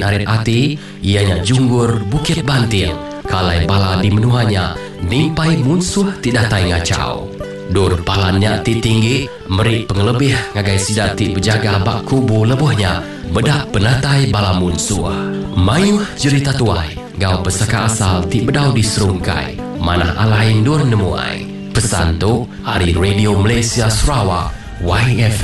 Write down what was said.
narit ati ianya junggur Bukit Bantil kalai bala di menuhanya nimpai munsuh tidak tai ngacau. Dur palannya ti tinggi meri pengelebih ngagai sidati berjaga bak kubu lebuhnya bedak penatai bala munsuh. Mayu cerita tuai gau pesaka asal ti bedau di serungkai mana alain dur nemuai. Pesan tu hari Radio Malaysia Sarawak YFM.